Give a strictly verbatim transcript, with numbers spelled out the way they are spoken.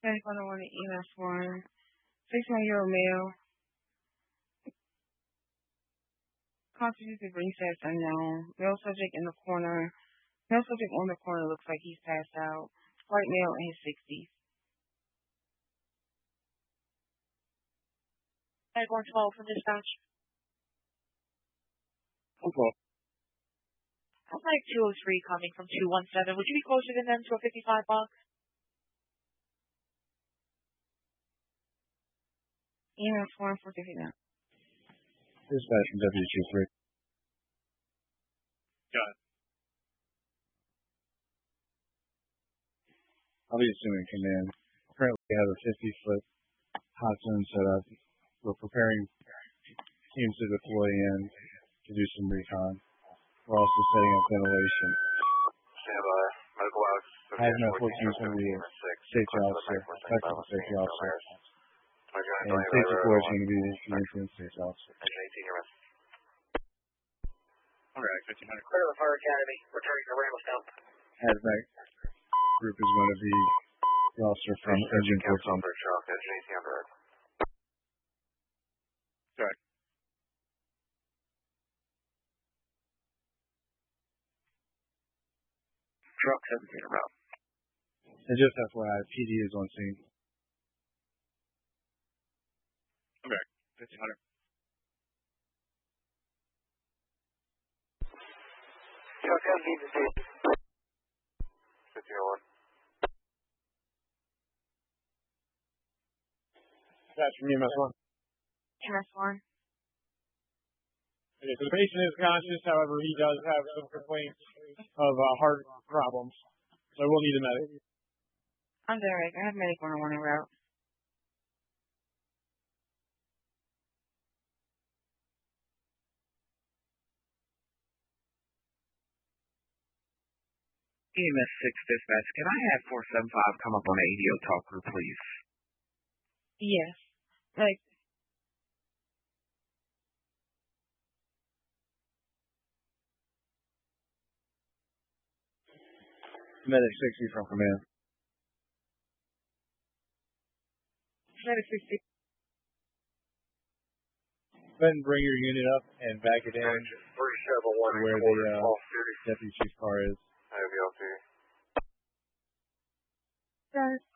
Medic one oh one to E M S one. sixty-one-year-old male. Constituted ring status unknown. Male subject in the corner. Male subject on the corner looks like he's passed out. White male in his sixties. Medic one twelve from dispatch. Okay. I'm like two oh three coming from two one seven. Would you be closer than them to a fifty-five box? E M S one four fifty-nine. Dispatch from W two three. Got it. I'll be assuming command. Currently we have a fifty-foot hot zone set up. We're preparing teams to deploy in to do some recon. We're also setting up ventilation. Stand by. Medical out. I have no fourteen from the safety officer, technical safety officer. And safety four is going to be the incident safety officer. eighteen, you're in. Alright, fifteen hundred. Clear the fire academy. Returning to Randallstown. Hazmat group is going to be the officer from Engine fourteen. Truck, engine eighteen on the road. Sorry. Truck seventeen around. And just F Y I, P D is on scene. Okay, fifteen hundred. Truck seventeen to station. fifteen oh one. That's from E M S one. E M S one. Okay, so the patient is conscious, however, he does have some complaints of uh, heart problems. So we'll need a medic. I'm Derek. I have medic one oh one en route. E M S six dispatch, can I have four seven five come up on the A D O talk group, please? Yes. Like, Medic sixty from command. medic sixty. Go ahead and bring your unit up and back it in three seven one where the uh, deputy chief's car is. I have you all three. Guys.